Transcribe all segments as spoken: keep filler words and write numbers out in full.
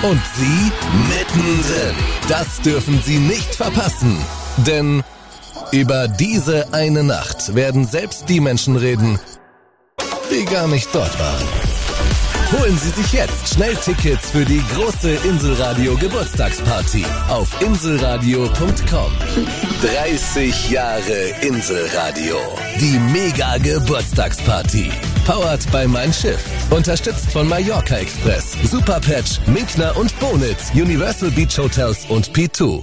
Und Sie mittendrin. Das dürfen Sie nicht verpassen. Denn über diese eine Nacht werden selbst die Menschen reden, die gar nicht dort waren. Holen Sie sich jetzt schnell Tickets für die große Inselradio Geburtstagsparty auf inselradio punkt com. dreißig Jahre Inselradio. Die Mega Geburtstagsparty. Powered by Mein Schiff. Unterstützt von Mallorca Express, Superpatch, Minkner und Bonitz, Universal Beach Hotels und P zwei.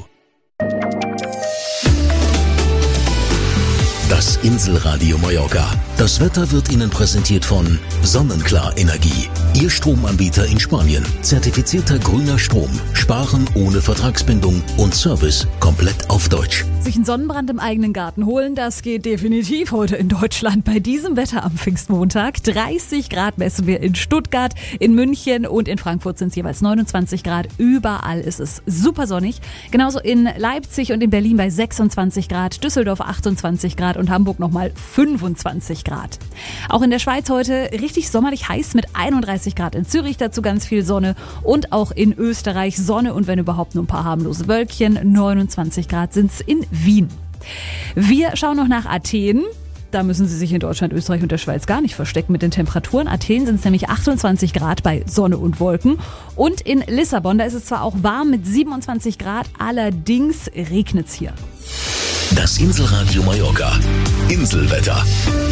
Das Inselradio Mallorca. Das Wetter wird Ihnen präsentiert von Sonnenklar Energie. Ihr Stromanbieter in Spanien. Zertifizierter grüner Strom. Sparen ohne Vertragsbindung und Service komplett auf Deutsch. Sich einen Sonnenbrand im eigenen Garten holen, das geht definitiv heute in Deutschland. Bei diesem Wetter am Pfingstmontag. dreißig Grad messen wir in Stuttgart, in München und in Frankfurt sind es jeweils neunundzwanzig Grad. Überall ist es super sonnig. Genauso in Leipzig und in Berlin bei sechsundzwanzig Grad, Düsseldorf achtundzwanzig Grad und Hamburg nochmal fünfundzwanzig Grad. Auch in der Schweiz heute richtig sommerlich heiß mit einunddreißig Grad. In Zürich dazu ganz viel Sonne und auch in Österreich Sonne und wenn überhaupt nur ein paar harmlose Wölkchen. neunundzwanzig Grad sind es in Wien. Wir schauen noch nach Athen. Da müssen Sie sich in Deutschland, Österreich und der Schweiz gar nicht verstecken mit den Temperaturen. Athen sind es nämlich achtundzwanzig Grad bei Sonne und Wolken. Und in Lissabon, da ist es zwar auch warm mit siebenundzwanzig Grad, allerdings regnet es hier. Das Inselradio Mallorca. Inselwetter.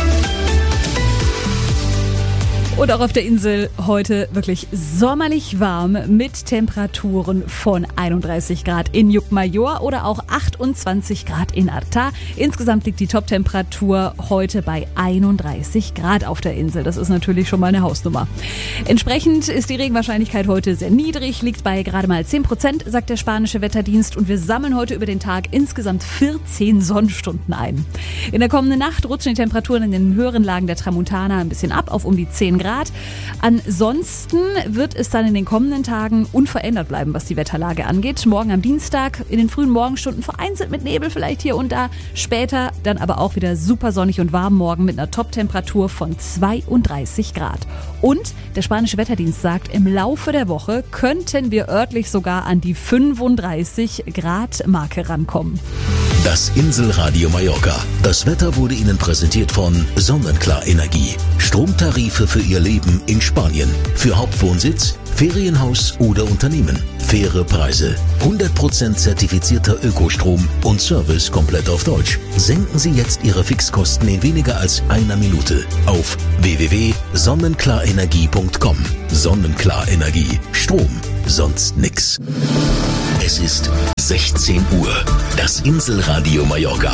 Und auch auf der Insel heute wirklich sommerlich warm mit Temperaturen von einunddreißig Grad in Llucmajor oder auch achtundzwanzig Grad in Artà. Insgesamt liegt die Toptemperatur heute bei einunddreißig Grad auf der Insel. Das ist natürlich schon mal eine Hausnummer. Entsprechend ist die Regenwahrscheinlichkeit heute sehr niedrig, liegt bei gerade mal zehn Prozent, sagt der spanische Wetterdienst. Und wir sammeln heute über den Tag insgesamt vierzehn Sonnenstunden ein. In der kommenden Nacht rutschen die Temperaturen in den höheren Lagen der Tramontana ein bisschen ab auf um die zehn Grad. Ansonsten wird es dann in den kommenden Tagen unverändert bleiben, was die Wetterlage angeht. Morgen am Dienstag in den frühen Morgenstunden vereinzelt mit Nebel vielleicht hier und da. Später dann aber auch wieder super sonnig und warm morgen mit einer Top-Temperatur von zweiunddreißig Grad. Und der spanische Wetterdienst sagt, im Laufe der Woche könnten wir örtlich sogar an die fünfunddreißig Grad Marke rankommen. Das Inselradio Mallorca. Das Wetter wurde Ihnen präsentiert von Sonnenklar Energie. Stromtarife für Ihr Leben in Spanien. Für Hauptwohnsitz, Ferienhaus oder Unternehmen. Faire Preise. hundert Prozent zertifizierter Ökostrom und Service komplett auf Deutsch. Senken Sie jetzt Ihre Fixkosten in weniger als einer Minute auf w w w punkt sonnenklarenergie punkt com. Sonnenklar Energie. Strom. Sonst nix. Es ist sechzehn Uhr. Das Inselradio Mallorca.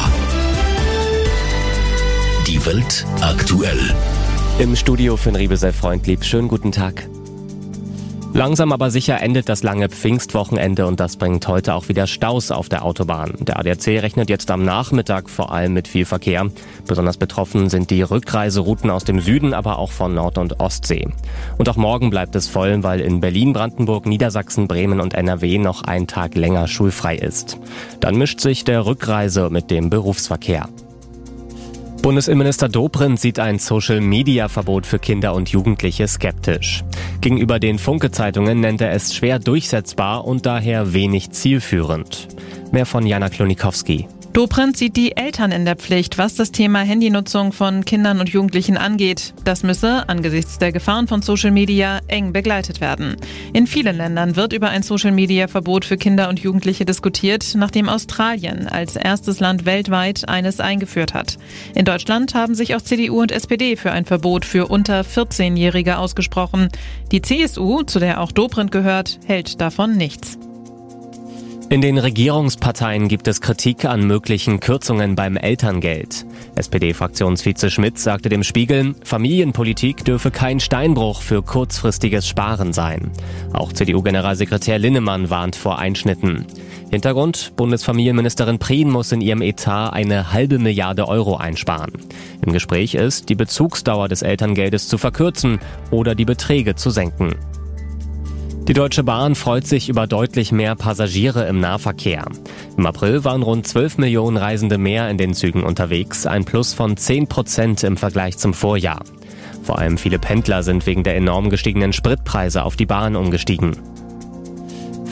Die Welt aktuell. Im Studio Finn Riebesel Freundlieb. Schönen guten Tag. Langsam aber sicher endet das lange Pfingstwochenende und das bringt heute auch wieder Staus auf der Autobahn. Der A D A C rechnet jetzt am Nachmittag vor allem mit viel Verkehr. Besonders betroffen sind die Rückreiserouten aus dem Süden, aber auch von Nord- und Ostsee. Und auch morgen bleibt es voll, weil in Berlin, Brandenburg, Niedersachsen, Bremen und N R W noch ein Tag länger schulfrei ist. Dann mischt sich der Rückreise mit dem Berufsverkehr. Bundesinnenminister Dobrindt sieht ein Social-Media-Verbot für Kinder und Jugendliche skeptisch. Gegenüber den Funke-Zeitungen nennt er es schwer durchsetzbar und daher wenig zielführend. Mehr von Jana Klonikowski. Dobrindt sieht die Eltern in der Pflicht, was das Thema Handynutzung von Kindern und Jugendlichen angeht. Das müsse angesichts der Gefahren von Social Media eng begleitet werden. In vielen Ländern wird über ein Social Media Verbot für Kinder und Jugendliche diskutiert, nachdem Australien als erstes Land weltweit eines eingeführt hat. In Deutschland haben sich auch C D U und S P D für ein Verbot für unter vierzehnjährige ausgesprochen. Die C S U, zu der auch Dobrindt gehört, hält davon nichts. In den Regierungsparteien gibt es Kritik an möglichen Kürzungen beim Elterngeld. S P D-Fraktionsvize Schmidt sagte dem Spiegel, Familienpolitik dürfe kein Steinbruch für kurzfristiges Sparen sein. Auch C D U-Generalsekretär Linnemann warnt vor Einschnitten. Hintergrund, Bundesfamilienministerin Prien muss in ihrem Etat eine halbe Milliarde Euro einsparen. Im Gespräch ist, die Bezugsdauer des Elterngeldes zu verkürzen oder die Beträge zu senken. Die Deutsche Bahn freut sich über deutlich mehr Passagiere im Nahverkehr. Im April waren rund zwölf Millionen Reisende mehr in den Zügen unterwegs, ein Plus von zehn Prozent im Vergleich zum Vorjahr. Vor allem viele Pendler sind wegen der enorm gestiegenen Spritpreise auf die Bahn umgestiegen.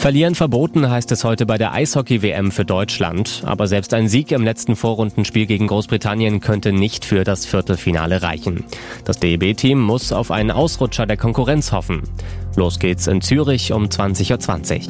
Verlieren verboten, heißt es heute bei der Eishockey-W M für Deutschland. Aber selbst ein Sieg im letzten Vorrundenspiel gegen Großbritannien könnte nicht für das Viertelfinale reichen. Das D E B-Team muss auf einen Ausrutscher der Konkurrenz hoffen. Los geht's in Zürich um zwanzig Uhr zwanzig.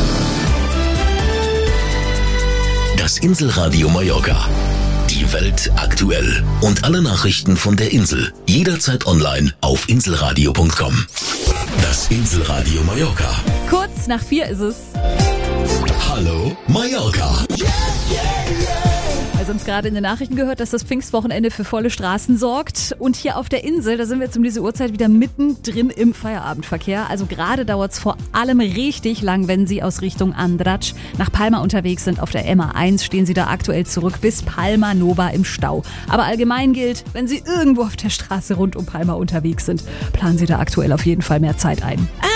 Das Inselradio Mallorca. Die Welt aktuell. Und alle Nachrichten von der Insel. Jederzeit online auf inselradio punkt com. Das Inselradio Mallorca. Kurz nach vier ist es. Hallo Mallorca. Wir haben es gerade in den Nachrichten gehört, dass das Pfingstwochenende für volle Straßen sorgt. Und hier auf der Insel, da sind wir jetzt um diese Uhrzeit wieder mittendrin im Feierabendverkehr. Also gerade dauert es vor allem richtig lang, wenn Sie aus Richtung Andratx nach Palma unterwegs sind. Auf der M A eins stehen Sie da aktuell zurück bis Palma Nova im Stau. Aber allgemein gilt, wenn Sie irgendwo auf der Straße rund um Palma unterwegs sind, planen Sie da aktuell auf jeden Fall mehr Zeit ein. Ah!